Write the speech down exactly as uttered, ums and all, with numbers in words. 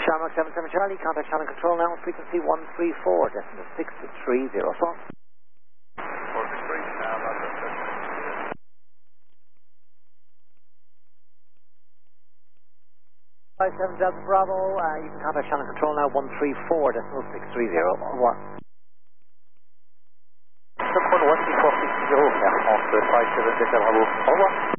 Shamrock seven seven Charlie, contact channel control now on frequency one three four, decimal six three zero four. five seven Delta Bravo, uh, you can contact channel control now one three four, decimal six three zero, over. one three four six zero, Air France five seven Delta Bravo, au revoir.